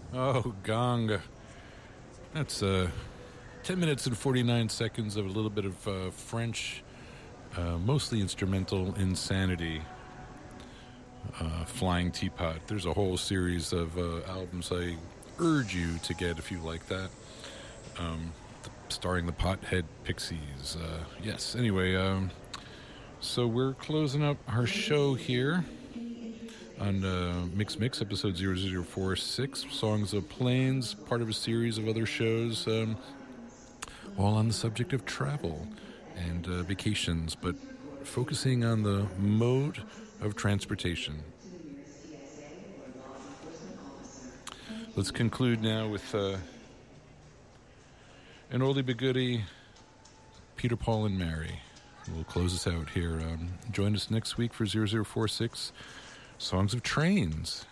Oh, Gong. That's 10 minutes and 49 seconds of a little bit of French, mostly instrumental insanity. Flying Teapot. There's a whole series of albums I urge you to get if you like that. Starring the Pothead Pixies. Yes, anyway, so we're closing up our show here on Mix episode 0046, Songs of Plains, part of a series of other shows, all on the subject of travel and vacations, but focusing on the mode of transportation. Let's conclude now with an oldie but goodie, Peter, Paul, and Mary. We'll close us out here. Join us next week for 0046, Songs of Trains.